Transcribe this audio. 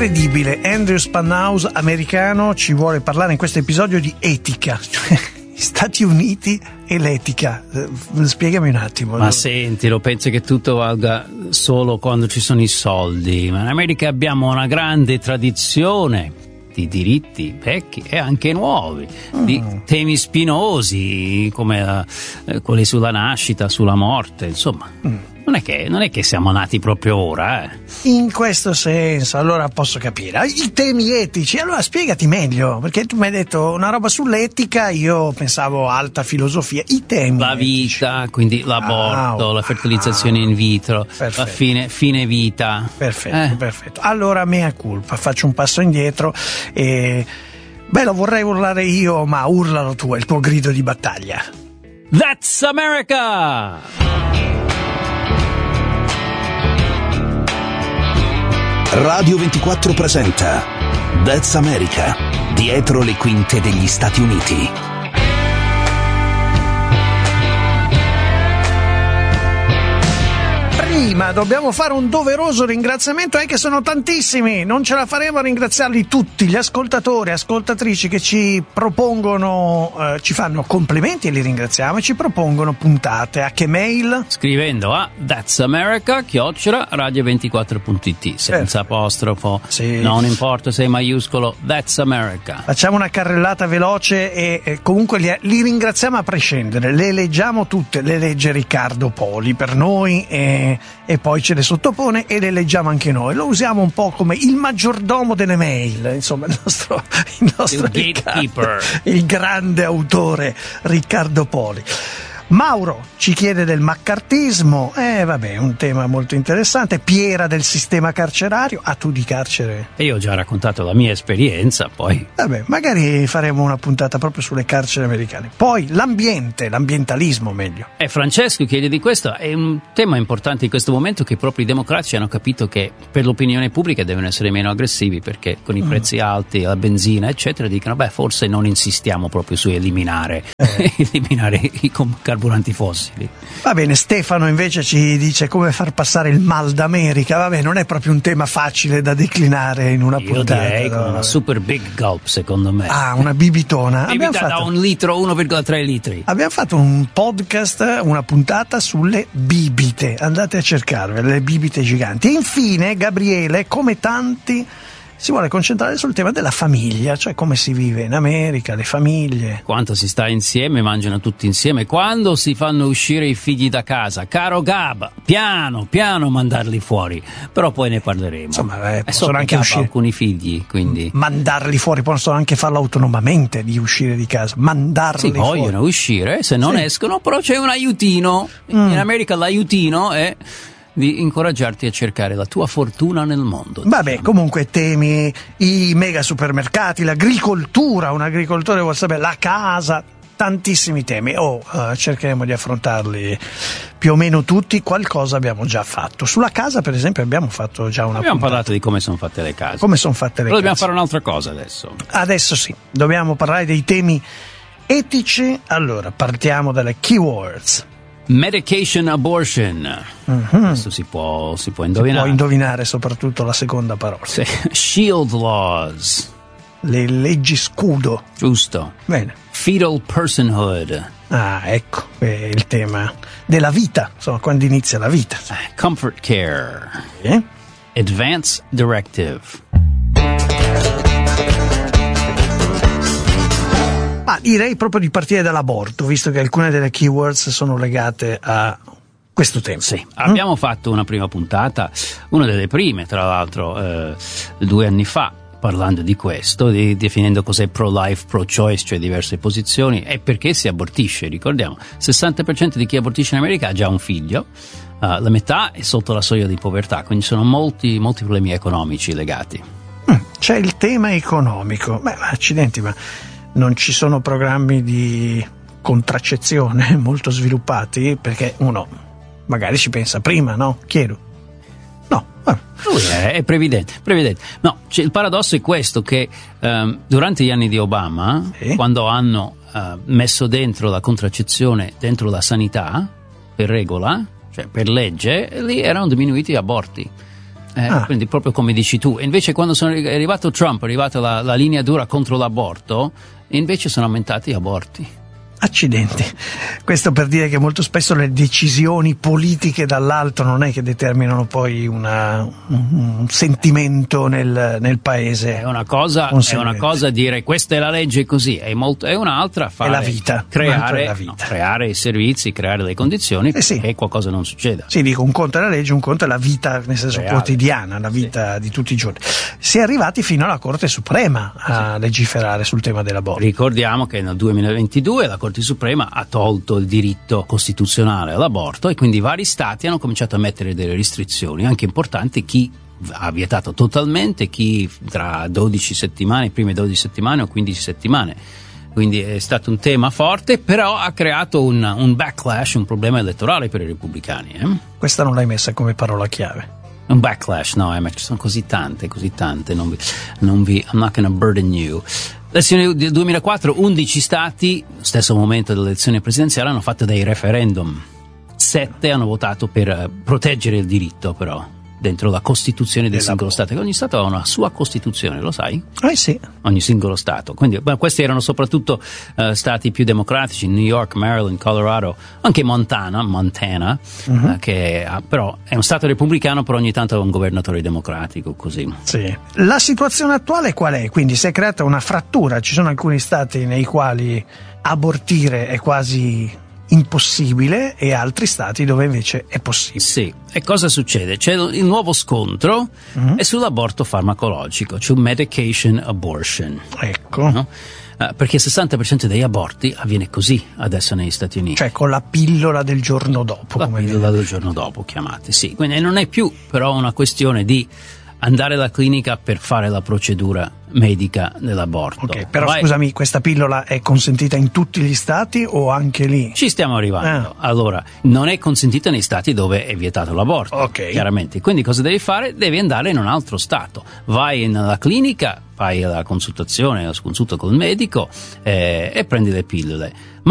incredibile. Andrew Spanhouse, americano, ci vuole parlare in questo episodio di etica. Stati Uniti e l'etica. Spiegami un attimo. Ma senti, lo pensi che tutto valga solo quando ci sono i soldi? Ma in America abbiamo una grande tradizione di diritti vecchi e anche nuovi, di temi spinosi come quelli sulla nascita, sulla morte, insomma. Non è che siamo nati proprio ora, In questo senso, allora posso capire. I temi etici, allora spiegati meglio, perché tu mi hai detto una roba sull'etica, io pensavo alta filosofia. I temi la vita, etici. Quindi l'aborto, la fertilizzazione in vitro, la fine vita. Perfetto. Allora, mea culpa, faccio un passo indietro e... lo vorrei urlare io, ma urlalo tu, è il tuo grido di battaglia. That's America! Radio 24 presenta That's America, dietro le quinte degli Stati Uniti. Prima dobbiamo fare un doveroso ringraziamento, che sono tantissimi, non ce la faremo a ringraziarli tutti, gli ascoltatori e ascoltatrici che ci propongono, ci fanno complimenti e li ringraziamo, e ci propongono puntate. A che mail? Scrivendo a that'samerica@radio24.it, senza apostrofo, non importa se è maiuscolo, That's America. Facciamo una carrellata veloce e comunque li ringraziamo a prescindere, le leggiamo tutte, le legge Riccardo Poli per noi e poi ce le sottopone e le leggiamo anche noi. Lo usiamo un po' come il maggiordomo delle mail, insomma il nostro gatekeeper, il grande autore Riccardo Poli. Mauro ci chiede del maccartismo, un tema molto interessante. Piera del sistema carcerario. Tu di carcere? E io ho già raccontato la mia esperienza, poi magari faremo una puntata proprio sulle carceri americane. Poi l'ambientalismo meglio. E Francesco chiede di questo, è un tema importante in questo momento, che proprio i democratici hanno capito che per l'opinione pubblica devono essere meno aggressivi, perché con i prezzi alti, la benzina eccetera, dicono forse non insistiamo proprio su eliminare i carburanti fossili. Va bene, Stefano invece ci dice come far passare il mal d'America. Non è proprio un tema facile da declinare in una puntata. Io direi con una super big gulp, secondo me. Una bibitona. Bibita da 1 litro, 1,3 litri. Abbiamo fatto un podcast, una puntata sulle bibite. Andate a cercarvele, le bibite giganti. E infine Gabriele, come tanti, si vuole concentrare sul tema della famiglia, cioè come si vive in America, le famiglie. Quanto si sta insieme, mangiano tutti insieme, quando si fanno uscire i figli da casa. Caro Gab, piano mandarli fuori, però poi ne parleremo. Insomma, possono anche uscire alcuni figli, quindi mandarli fuori, possono anche farlo autonomamente di uscire di casa, mandarli fuori. Vogliono uscire, se non escono, però c'è un aiutino. In America l'aiutino è di incoraggiarti a cercare la tua fortuna nel mondo. Comunque temi, i mega supermercati, l'agricoltura, un agricoltore vuol sapere, la casa, tantissimi temi. Cercheremo di affrontarli più o meno tutti. Qualcosa abbiamo già fatto. Sulla casa, per esempio, abbiamo fatto già una puntata. Parlato di come sono fatte le case. Però dobbiamo fare un'altra cosa adesso. Adesso sì, dobbiamo parlare dei temi etici. Allora, partiamo dalle keywords. Medication abortion. Questo si può indovinare. Si può indovinare soprattutto la seconda parola. Sì. Shield laws. Le leggi scudo. Giusto. Bene. Fetal personhood. Ecco, è il tema della vita, insomma, quando inizia la vita. Comfort care. Advance directive. Direi proprio di partire dall'aborto, visto che alcune delle keywords sono legate a questo tema. Sì, abbiamo fatto una prima puntata, una delle prime tra l'altro, 2 anni fa, parlando di questo, definendo cos'è pro-life, pro-choice, cioè diverse posizioni, e perché si abortisce. Ricordiamo, 60% di chi abortisce in America ha già un figlio, la metà è sotto la soglia di povertà, quindi sono molti problemi economici legati. C'è il tema economico. Accidenti, ma non ci sono programmi di contraccezione molto sviluppati? Perché uno magari ci pensa prima, no? Chiedo. No. Lui è previdente. No, il paradosso è questo, che durante gli anni di Obama, quando hanno messo dentro la contraccezione, dentro la sanità, per regola, cioè per legge, lì erano diminuiti gli aborti. Quindi proprio come dici tu. E invece quando è arrivato Trump, è arrivata la linea dura contro l'aborto, invece sono aumentati gli aborti. Accidenti. Questo per dire che molto spesso le decisioni politiche dall'alto non è che determinano poi un sentimento nel paese. È una cosa dire questa è la legge così, è un'altra fare è la vita. Creare i servizi, creare le condizioni perché qualcosa non succeda. Sì, dico, un conto è la legge, un conto è la vita nel senso reale, quotidiana, la vita di tutti i giorni. Si è arrivati fino alla Corte Suprema a legiferare sul tema dell'aborto. Ricordiamo che nel 2022 la Corte Suprema ha tolto il diritto costituzionale all'aborto e quindi vari stati hanno cominciato a mettere delle restrizioni, anche importanti, chi ha vietato totalmente, chi tra 12 settimane, prime 12 settimane o 15 settimane. Quindi è stato un tema forte, però ha creato un backlash, un problema elettorale per i repubblicani. Questa non l'hai messa come parola chiave. Un backlash, no, ma ci sono così tante, I'm not gonna burden you. L'elezione del 2004, 11 stati, stesso momento dell'elezione presidenziale, hanno fatto dei referendum. 7 hanno votato per proteggere il diritto, però, dentro la Costituzione del singolo Stato. Ogni Stato ha una sua Costituzione, lo sai? Sì. Ogni singolo Stato. Quindi, questi erano soprattutto stati più democratici, New York, Maryland, Colorado, anche Montana, che però è un Stato repubblicano, però ogni tanto ha un governatore democratico, così. Sì. La situazione attuale qual è? Quindi si è creata una frattura, ci sono alcuni Stati nei quali abortire è quasi impossibile e altri stati dove invece è possibile. Sì, e cosa succede? C'è il nuovo scontro è sull'aborto farmacologico, cioè medication abortion. Ecco. No? Perché il 60% degli aborti avviene così adesso negli Stati Uniti. Cioè con la pillola del giorno dopo. Del giorno dopo, chiamate, sì. Quindi non è più però una questione di andare alla clinica per fare la procedura medica dell'aborto. Ok, però scusami, questa pillola è consentita in tutti gli stati o anche lì? Ci stiamo arrivando. Allora, non è consentita nei stati dove è vietato l'aborto, chiaramente. Quindi cosa devi fare? Devi andare in un altro stato. Vai nella clinica, fai la consultazione, la consulta col medico e prendi le pillole.